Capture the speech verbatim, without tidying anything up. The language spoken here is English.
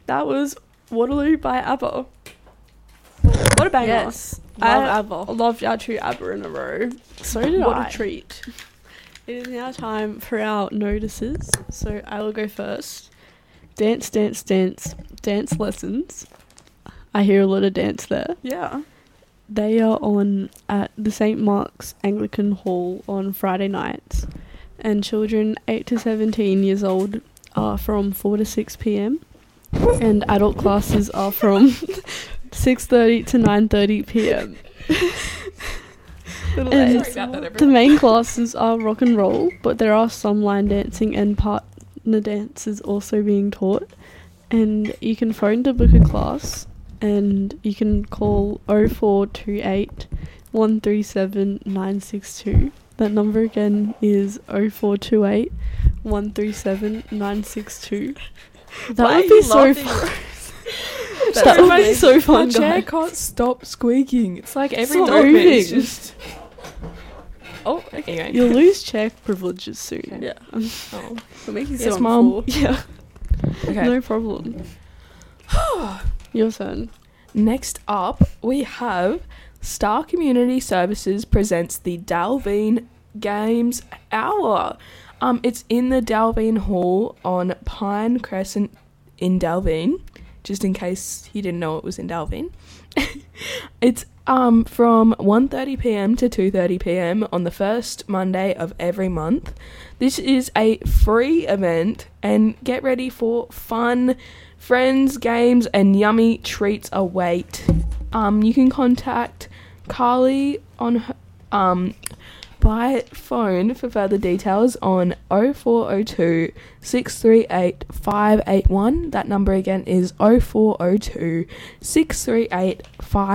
that was Waterloo by ABBA. What a banger. Yes. Love I ABBA. loved our two ABBA in a row. So did What I. a treat. It is now time for our notices. So I will go first. Dance, dance, dance. Dance lessons. I hear a lot of dance there. Yeah. They are on at the Saint Mark's Anglican Hall on Friday nights. And children eight to seventeen years old are from four to six p.m. And adult classes are from six thirty to nine thirty p.m. Little And A's. Sorry about that, the everyone. main classes are rock and roll, but there are some line dancing and partner dances also being taught. And you can phone to book a class, and you can call oh four two eight, one three seven, nine six two. That number again is oh four two eight, one three seven, nine six two. That Why would are be you so laughing? fun. That's That would be amazing. so fun, The chair guys. can't stop squeaking. It's like every It's not dog bit is moving. just... Oh, anyway. You'll lose check privileges soon. Yeah. Oh. It'll make you Yes, so Mum. Yeah. Okay. No problem. Your turn. Next up, we have Star Community Services presents the Dalveen Games Hour. Um, it's in the Dalveen Hall on Pine Crescent in Dalveen, just in case you didn't know it was in Dalveen. It's um from one thirty p.m. to two thirty p.m. on the first Monday of every month. This is a free event, and get ready for fun, friends, games, and yummy treats await. Um, you can contact Carly on her, um by phone for further details on oh four oh two, six three eight, five eight one. That number again is oh four oh two, six three eight, five